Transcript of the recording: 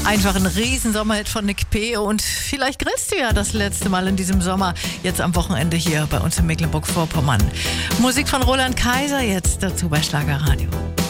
Einfach ein Riesensommerhit von Nick P. Und vielleicht grillst du ja das letzte Mal in diesem Sommer, jetzt am Wochenende hier bei uns in Mecklenburg-Vorpommern. Musik von Roland Kaiser jetzt dazu bei Schlagerradio.